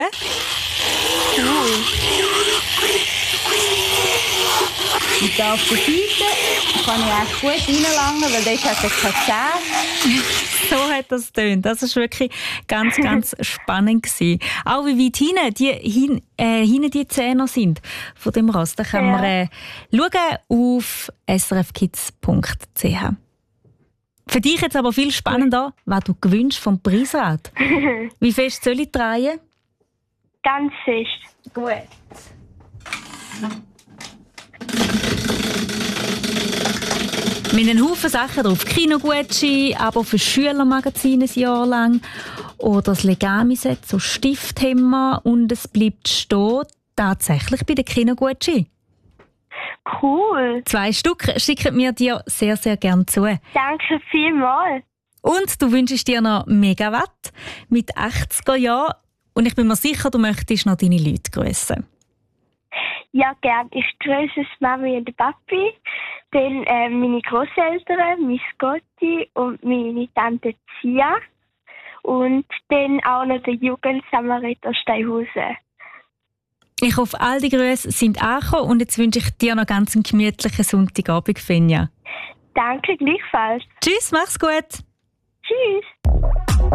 Cool. Und da auf der Seite kann ich auch gut reinlangen, weil dort hat er keine Zähne. So hat das getönt. Das war wirklich ganz, ganz spannend gewesen. Auch wie weit hinten die Zähne sind von dem Ross. Da kann man schauen auf srfkids.ch. Für dich jetzt aber viel spannender, was du gewünscht vom Preisrad. Wie fest soll ich drehen? Ganz fest. Gut. Mit einem Haufen Sachen drauf. Kinogutschein, aber für Schülermagazine ein Jahr lang. Oder das Legami-Set, so Stifthemmer. Und es bleibt stehen, tatsächlich bei den Kinogutschein. Cool. 2 Stück schicken wir dir sehr, sehr gerne zu. Danke vielmals. Und du wünschst dir noch Megawatt mit 80er Jahren. Und ich bin mir sicher, du möchtest noch deine Leute grüßen. Ja, gern. Ich grüße Mami und Papi, dann meine Grosseltern, mein Gotti und meine Tante Zia und dann auch noch der Jugendsamariter Steinhausen. Ich hoffe, all die Grüße sind angekommen und jetzt wünsche ich dir noch ganz einen gemütlichen Sonntagabend, Finja. Danke, gleichfalls. Tschüss, mach's gut. Tschüss.